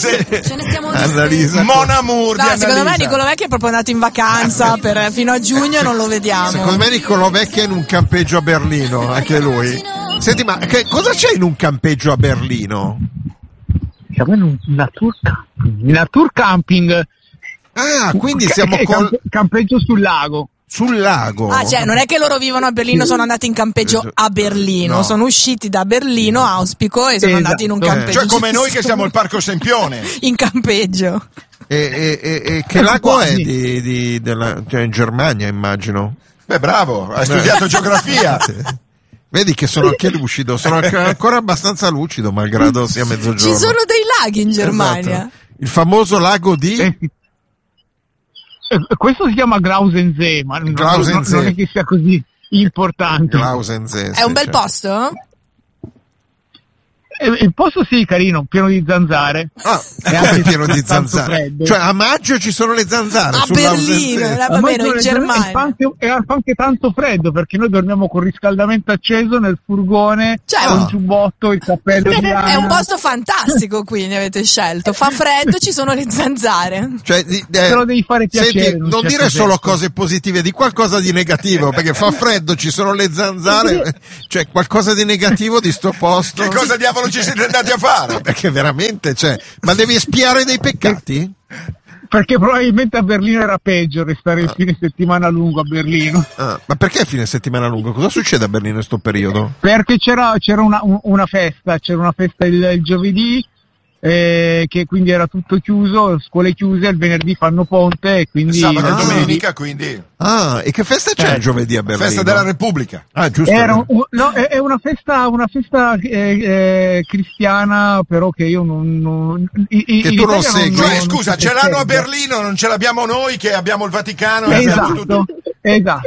Ce ne stiamo Annalisa Mon amour di secondo me Annalisa. Niccolò Vecchio è proprio andato in vacanza fino a giugno e non lo vediamo. Secondo me Niccolò Vecchio è in un campeggio a Berlino, anche lui. Senti, ma cosa c'è in un campeggio a Berlino? Siamo in una tour camping. Ah, quindi siamo col campeggio sul lago. Sul lago. Ah, cioè, non è che loro vivono a Berlino, sono andati in campeggio a Berlino, No. sono usciti da Berlino, auspico, e sono andati in un campeggio. Cioè come noi che siamo al Parco Sempione. In campeggio. E che lago è cioè in Germania, immagino. Beh, bravo, hai studiato geografia. Vedi che sono anche lucido, sono ancora abbastanza lucido, malgrado sia mezzogiorno. Ci sono dei laghi in Germania. Esatto. Il famoso lago di... Questo si chiama Glausensee, ma non è che sia così importante. Glausensee. È un bel posto? Il posto sì, carino, pieno di zanzare. È anche pieno di zanzare. Cioè a maggio ci sono le zanzare a Berlino, va bene, in Germania. È anche tanto freddo, perché noi dormiamo con il riscaldamento acceso nel furgone, con il giubbotto, il cappello di lana. È un posto fantastico, quindi avete scelto. Fa freddo, ci sono le zanzare. Cioè, te lo devi fare piacere. Senti, non dire solo cose positive, di qualcosa di negativo, perché fa freddo, ci sono le zanzare, cioè qualcosa di negativo di sto posto. Che cosa diavolo ci siete andati a fare? Perché veramente, cioè, ma devi espiare dei peccati? Perché probabilmente a Berlino era peggio restare il fine settimana lungo a Berlino. Ma perché fine settimana lungo? Cosa succede a Berlino in sto periodo? Perché c'era una festa, il giovedì, che quindi era tutto chiuso, scuole chiuse, il venerdì fanno ponte e quindi... Sabato e domenica, quindi... Ah, e che festa c'è il giovedì a Berlino? Festa della Repubblica. Ah, giusto. È una festa cristiana, però che io non che tu non segui. Scusa, ce l'hanno a Berlino, non ce l'abbiamo noi che abbiamo il Vaticano e abbiamo tutto. Esatto.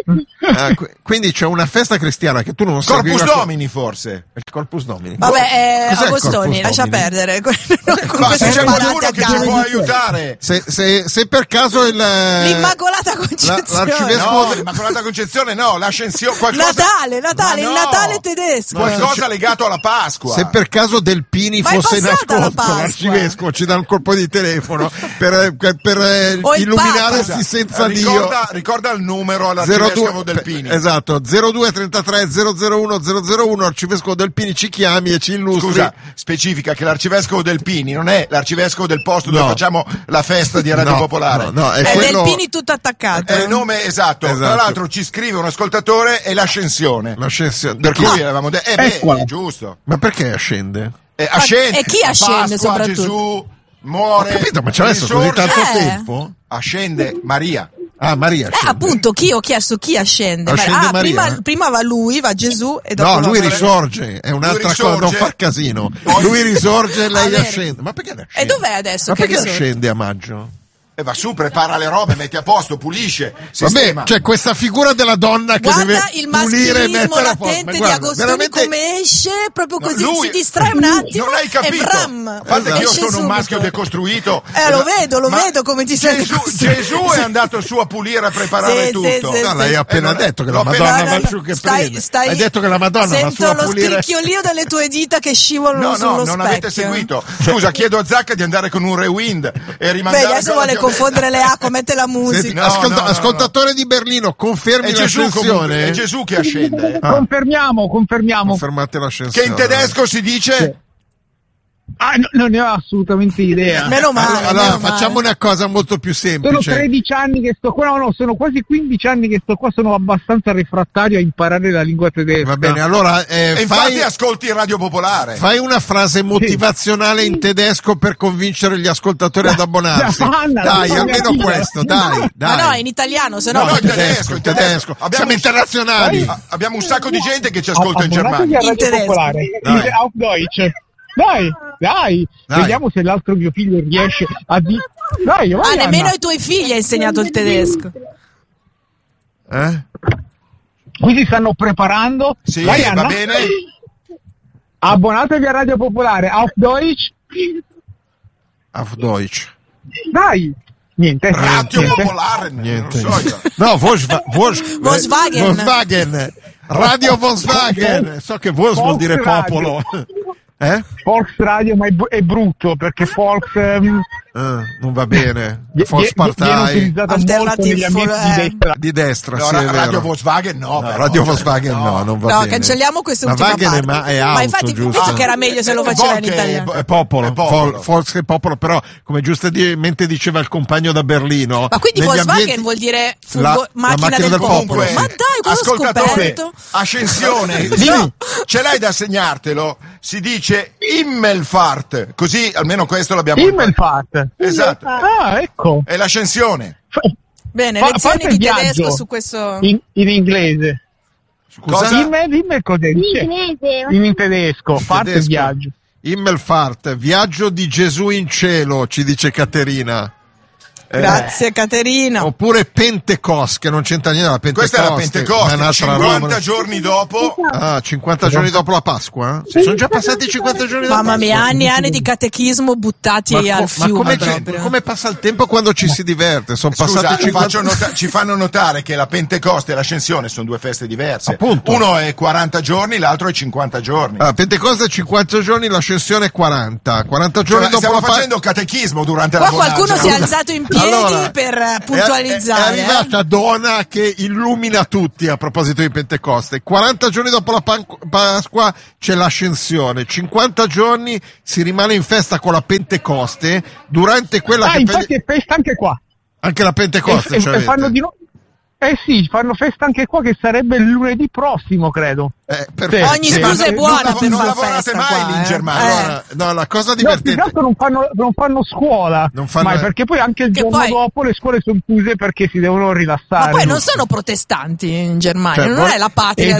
Quindi c'è una festa cristiana che tu non segui. Corpus Domini, forse. Il Corpus Domini. Vabbè, Agostoni, lascia perdere. Ma se c'è qualcuno che ci può aiutare. Se per caso l'Immacolata Concezione. No, l'Immacolata Concezione no, l'Ascensione, qualcosa... Natale, il Natale tedesco. Qualcosa legato alla Pasqua. Se per caso Delpini fosse in ascolto, l'arcivescovo ci dà un colpo di telefono per illuminarsi senza Dio. Ricorda il numero all'arcivescovo Delpini. Esatto, 0233 001 001, arcivescovo Delpini, ci chiami e ci illustri. Scusa, specifica che l'arcivescovo Delpini non è l'arcivescovo del posto dove facciamo la festa di Radio Popolare. No, è quello... Delpini tutto attaccato. È il nome esatto. Tra l'altro ci scrive un ascoltatore è l'Ascensione. Per cui avevamo detto è giusto. Ma perché ascende? Ascende. E chi ascende Pasqua, soprattutto? Gesù muore. Ho capito, ma ci ha messo così tanto tempo? Ascende Maria. Ah, Maria ascende. Appunto, ho chiesto chi ascende. Prima va lui, va Gesù e dopo... No, lui risorge, è un'altra cosa, non far casino. Lui risorge e lei ascende. Ma perché ascende? E dov'è adesso? Ma perché ascende a maggio? E va su, prepara le robe, metti a posto, pulisce, sistema. Vabbè, c'è questa figura della donna che deve il pulire e maschilismo mettere a posto. latente di Agostoni come esce, proprio così, si distrae un attimo. Non hai capito. A parte che io sono un maschio decostruito. Lo vedo come ti sei Gesù è andato su a pulire, a preparare tutto. No, l'hai appena detto che la Madonna va su che prende. Hai detto che la Madonna va su a pulire. Sento lo scricchiolio delle tue dita che scivolano sullo specchio. No, non avete seguito. Scusa, chiedo a Zacca di andare con un rewind e rimandare. Adesso vuole confondere le acque, mette la musica. Senti, ascoltatore di Berlino, confermi l'ascensione? È Gesù che ascende. Confermiamo. Confermate l'ascensione. Che in tedesco si dice? Non ne ho assolutamente idea. Meno male. Allora facciamo una cosa molto più semplice. Sono 13 anni che sto qua, sono quasi 15 anni che sto qua, sono abbastanza refrattario a imparare la lingua tedesca. Va bene, allora infatti ascolti Radio Popolare. Fai una frase motivazionale in tedesco per convincere gli ascoltatori ad abbonarsi. Dai, almeno questo, dai. Ma no, in italiano, se no. No, in tedesco. Siamo internazionali. Abbiamo un sacco di gente che ci ascolta in Germania. In tedesco. Auf Deutsch. Dai, vediamo se l'altro mio figlio riesce a dire. Dai, vai, nemmeno ai tuoi figli hai insegnato il tedesco. Qui si stanno preparando. Sì, vai, va bene. Abbonatevi a Radio Popolare. Auf Deutsch. Dai. Niente. Radio Popolare. Niente. Non so io. No, Volkswagen. Radio Volkswagen. So che Vos vuol dire popolo. Volksradio, ma è brutto perché non va bene. Volkspartei di destra. No, sì, Radio Volkswagen Radio Volkswagen non va bene. Cancelliamo questa ultima parte. Ma è auto, infatti giusto? che era meglio se lo faceva in italiano. È popolo. Volks è popolo, però come giustamente diceva il compagno da Berlino. Ma quindi Volkswagen vuol dire macchina del popolo. Ma dai, cosa ho scoperto? Ascensione. Ce l'hai da segnartelo? Si dice Himmelfahrt, così almeno questo l'abbiamo Himmelfahrt. Esatto. Ah, ecco. È l'ascensione. Bene, lezioni di tedesco su questo. In inglese. Cosa? Dimmi cos'è. In tedesco. Fahrt è viaggio. Himmelfahrt, viaggio di Gesù in cielo, ci dice Caterina. Grazie Caterina. Oppure Pentecost, che non c'entra niente la Pentecost. Questa è la Pentecost, 50 giorni dopo. 50 giorni dopo la Pasqua? Sono già passati 50 giorni dopo. Mamma mia, anni e anni di catechismo buttati al fiume. Ma come passa il tempo quando ci si diverte? Sono passati 50... ci fanno notare che la Pentecoste e l'Ascensione sono due feste diverse. Appunto. Uno è 40 giorni, l'altro è 50 giorni. Pentecoste è 50 giorni, l'Ascensione è 40. 40 giorni dopo stiamo facendo catechismo durante la bonanza. Qualcuno si è alzato in piedi per puntualizzare. È arrivata Donna che illumina tutti a proposito di Pentecoste. 40 giorni dopo la Pasqua c'è l'Ascensione, 50 giorni si rimane in festa con la Pentecoste, durante quella che infatti è festa anche qua. Anche la Pentecoste fanno di fanno festa anche qua, che sarebbe il lunedì prossimo, credo. Ogni scusa è buona per non far lavorate festa mai qua, lì in Germania. No, la cosa divertente non fanno scuola, mai, perché poi anche il giorno dopo le scuole sono chiuse perché si devono rilassare. Ma poi non sono protestanti in Germania, non è la patria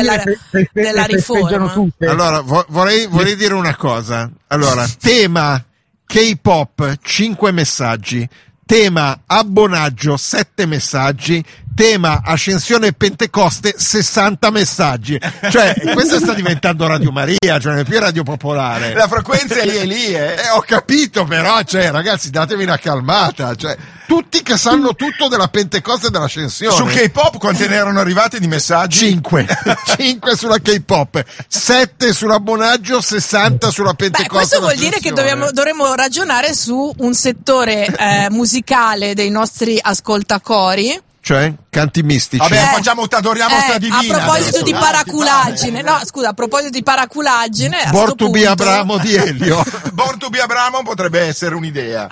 della riforma. Allora vorrei dire una cosa. Allora, tema K-pop 5 messaggi, tema abbonaggio 7 messaggi, tema ascensione e Pentecoste 60 messaggi. Cioè questa sta diventando Radio Maria, cioè non è più Radio Popolare. La frequenza è lì. Ho capito, però ragazzi, datevi una calmata, tutti che sanno tutto della Pentecoste e dell'ascensione. Sul K-pop quanti ne erano arrivati di messaggi? 5 sulla K-pop, 7 sull'abbonaggio, 60 sulla Pentecoste. Questo vuol dire che dovremmo ragionare su un settore musicale dei nostri ascoltacori. Cioè, canti mistici. Vabbè, adoriamo sta divina. A proposito di paraculaggine, a proposito di paraculaggine, Born to be Abramo di Elio. Born to be Abramo potrebbe essere un'idea.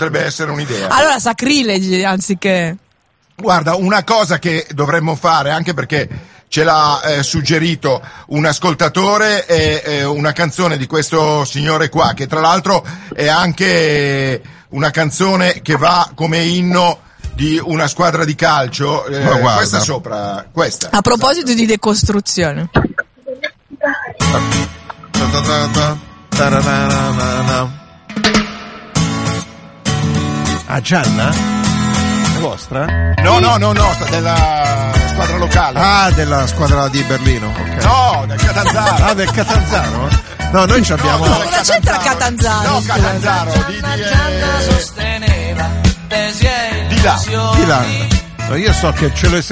Allora, sacrilegi anziché. Guarda, una cosa che dovremmo fare, anche perché ce l'ha suggerito un ascoltatore, è una canzone di questo signore qua, che tra l'altro è anche una canzone che va come inno di una squadra di calcio, questa sopra, questa. A proposito di decostruzione. Gianna? È vostra? No, della squadra locale. Della squadra di Berlino, ok. No, del Catanzaro. Del Catanzaro? No, noi ci abbiamo... Cosa c'entra Catanzaro? No, Catanzaro, di là. Io so che ce l'ho